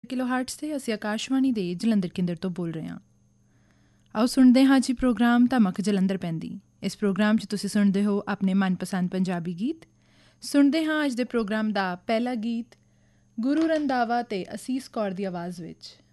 Kilohertz 'ਤੇ ਅਸੀਂ ਆਕਾਸ਼ਵਾਣੀ ਦੇ ਜਲੰਧਰ ਕੇਂਦਰ ਤੋਂ ਬੋਲ ਰਹੇ ਹਾਂ। ਆਓ ਸੁਣਦੇ ਹਾਂ ਜੀ ਪ੍ਰੋਗਰਾਮ ਧਮਕ ਜਲੰਧਰ ਪੈਂਦੀ। ਇਸ ਪ੍ਰੋਗਰਾਮ 'ਚ ਤੁਸੀਂ ਸੁਣਦੇ ਹੋ ਆਪਣੇ ਮਨਪਸੰਦ ਪੰਜਾਬੀ ਗੀਤ। ਸੁਣਦੇ ਹਾਂ ਅੱਜ ਦੇ ਪ੍ਰੋਗਰਾਮ ਦਾ ਪਹਿਲਾ ਗੀਤ ਗੁਰੂ ਰੰਧਾਵਾ ਅਤੇ ਅਸੀਸ ਕੌਰ ਦੀ ਆਵਾਜ਼ ਵਿੱਚ।